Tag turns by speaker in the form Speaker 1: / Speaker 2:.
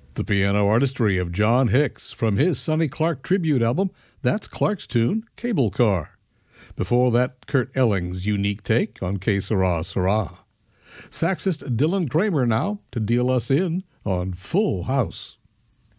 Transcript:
Speaker 1: The piano artistry of John Hicks from his Sonny Clark tribute album, that's Clark's tune, Cable Car. Before that, Kurt Elling's unique take on Que Sera, Sera. Saxist Dylan Kramer now to deal us in on Full House.